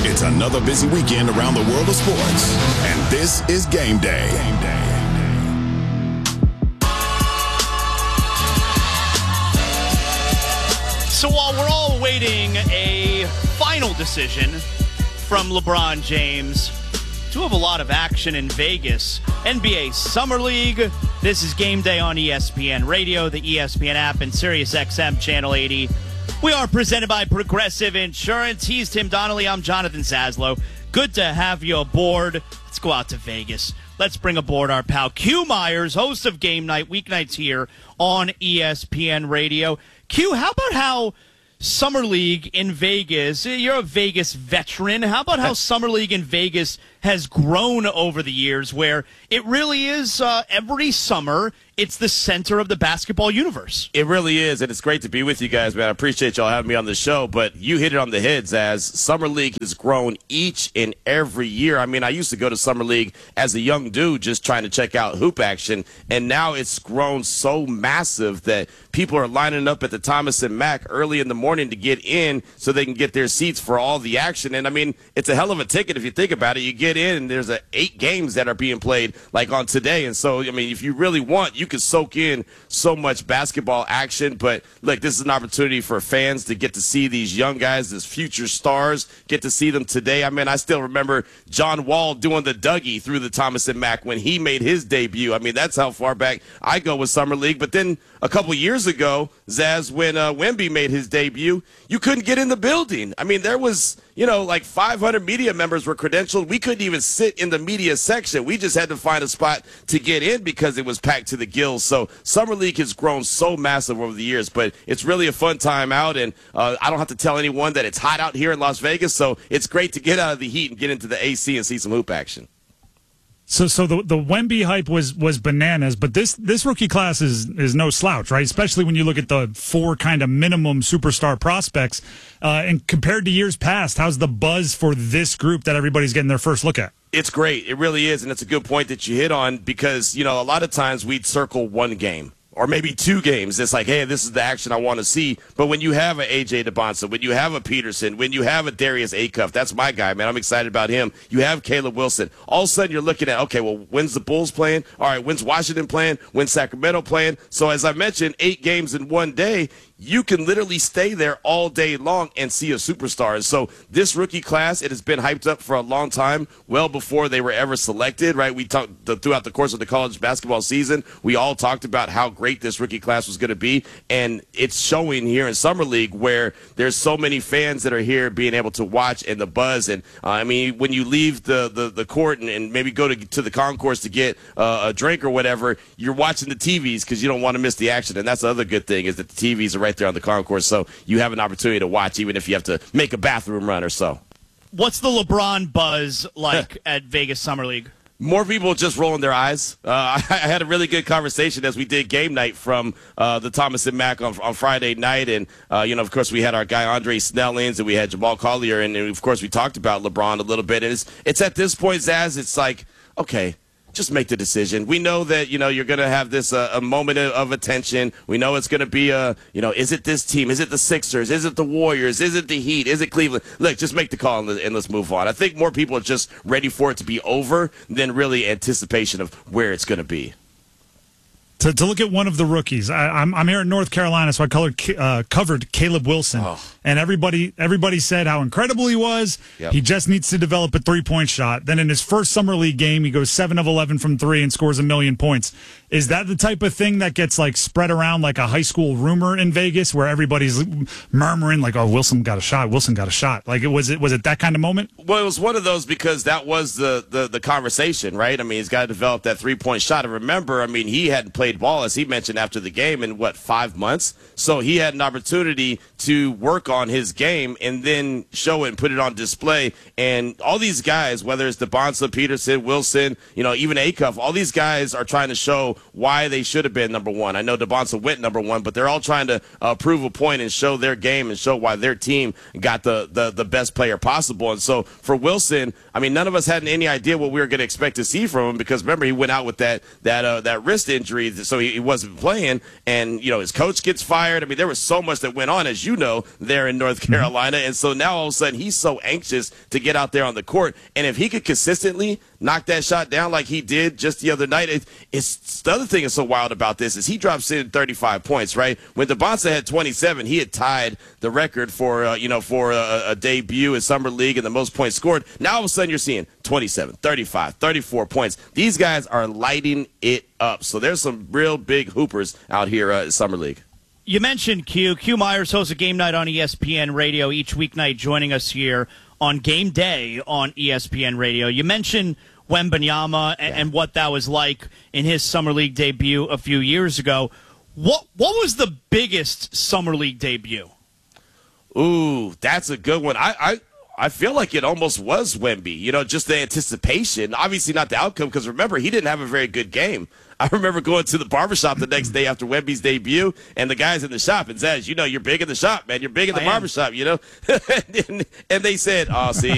It's another busy weekend around the world of sports, and this is Game Day. So while we're all awaiting a final decision from LeBron James, do have a lot of action in Vegas. NBA Summer League. This is Game Day on ESPN Radio, the ESPN app, and SiriusXM Channel 80. We are presented by Progressive Insurance. He's Tim Donnelly. I'm Jonathan Zaslow. Good to have you aboard. Let's go out to Vegas. Let's bring aboard our pal Q Myers, host of Game Night, weeknights here on ESPN Radio. Q, how about how Summer League in Vegas, you're a Vegas veteran, how about how Summer League in Vegas has grown over the years, where it really is every summer, it's the center of the basketball universe. It really is, and it's great to be with you guys, man. I appreciate y'all having me on the show, but you hit it on the heads as Summer League has grown each and every year. I mean, I used to go to Summer League as a young dude just trying to check out hoop action, and now it's grown so massive that people are lining up at the Thomas and Mack early in the morning to get in so they can get their seats for all the action. And, I mean, it's a hell of a ticket if you think about it. You get in, and there's 8 games that are being played, like on today. And so, I mean, if you really want, you can soak in so much basketball action. But, look, this is an opportunity for fans to get to see these young guys, these future stars, get to see them today. I mean, I still remember John Wall doing the Dougie through the Thomas and Mack when he made his debut. I mean, that's how far back I go with Summer League. But then a couple years ago, Zaz, when Wemby made his debut, you couldn't get in the building. I mean, there was, like 500 media members were credentialed. We couldn't even sit in the media section. We just had to find a spot to get in because it was packed to the gills. So Summer League has grown so massive over the years, but it's really a fun time out, and I don't have to tell anyone that it's hot out here in Las Vegas, so it's great to get out of the heat and get into the AC and see some hoop action. So the Wemby hype was bananas, but this rookie class is no slouch, right? Especially when you look at the 4 kind of minimum superstar prospects. And compared to years past, how's the buzz for this group that everybody's getting their first look at? It's great. It really is, and it's a good point that you hit on because, a lot of times we'd circle one game. Or maybe 2 games. It's like, hey, this is the action I want to see. But when you have an A.J. DeBonsa, when you have a Peterson, when you have a Darius Acuff, that's my guy, man. I'm excited about him. You have Caleb Wilson. All of a sudden, you're looking at, okay, well, when's the Bulls playing? All right, when's Washington playing? When's Sacramento playing? So as I mentioned, 8 games in one day. You can literally stay there all day long and see a superstar. And so this rookie class, it has been hyped up for a long time, well before they were ever selected, right? We talked throughout the course of the college basketball season. We all talked about how great this rookie class was going to be, and it's showing here in Summer League where there's so many fans that are here being able to watch and the buzz. And, I mean, when you leave the court and maybe go to the concourse to get a drink or whatever, you're watching the TVs because you don't want to miss the action. And that's the other good thing is that the TVs are right there on the concourse, so you have an opportunity to watch even if you have to make a bathroom run or so. What's the LeBron buzz like at Vegas Summer League? More people just rolling their eyes. I had a really good conversation as we did Game Night from the Thomas and Mack on Friday night. And, of course, we had our guy Andre Snellings and we had Jamal Collier. And, of course, we talked about LeBron a little bit. And it's at this point, Zaz, it's like, okay, just make the decision. We know that, you're going to have this a moment of attention. We know it's going to be is it this team? Is it the Sixers? Is it the Warriors? Is it the Heat? Is it Cleveland? Look, just make the call and let's move on. I think more people are just ready for it to be over than really anticipation of where it's going to be. To look at one of the rookies, I'm here in North Carolina, so I covered Caleb Wilson, and everybody said how incredible he was. Yep. He just needs to develop a 3-point shot. Then in his first Summer League game, he goes 7 of 11 from 3 and scores 1 million points. Is that the type of thing that gets like spread around like a high school rumor in Vegas, where everybody's murmuring like, "Oh, Wilson got a shot. Wilson got a shot." Like, was it that kind of moment? Well, it was one of those because that was the conversation, right? I mean, he's got to develop that 3-point shot. And remember, I mean, he hadn't played ball, as he mentioned after the game, in 5 months. So he had an opportunity to work on his game and then show it and put it on display. And all these guys, whether it's DeBonsa, Peterson, Wilson, even Acuff, all these guys are trying to show why they should have been number one. I know Devonta went number one, but they're all trying to prove a point and show their game and show why their team got the best player possible. And so for Wilson, I mean, none of us had any idea what we were going to expect to see from him because remember he went out with that wrist injury, so he wasn't playing. And his coach gets fired. I mean, there was so much that went on, as you know, there in North Carolina. And so now all of a sudden he's so anxious to get out there on the court. And if he could consistently knock that shot down like he did just the other night, it's the other thing that's so wild about this is he drops in 35 points, right? When Devonta had 27, he had tied the record for a debut in Summer League and the most points scored. Now all of a sudden you're seeing 27, 35, 34 points. These guys are lighting it up. So there's some real big hoopers out here at Summer League. You mentioned Q. Q Myers hosts a game night on ESPN Radio each weeknight, joining us here on game day on ESPN Radio. You mentioned Wembanyama and what that was like in his Summer League debut a few years ago. What was the biggest Summer League debut? Ooh, that's a good one. I feel like it almost was Wemby, just the anticipation. Obviously not the outcome because, remember, he didn't have a very good game. I remember going to the barbershop the next day after Wemby's debut, and the guys in the shop, and Zaz, you're big in the shop, man. You're big in the barbershop, and they said, oh, see,